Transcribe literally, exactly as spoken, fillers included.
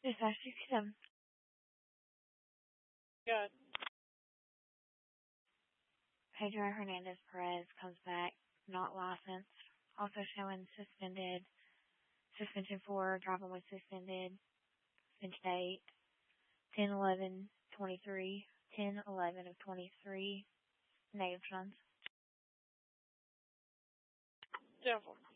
Dispatch sixty-seven. Good. Pedro Hernandez Perez comes back, not licensed. Also showing suspended. Suspension for driving with suspended. Suspension date ten eleven twenty-three. ten eleven of twenty-three. Negative funds. Devil.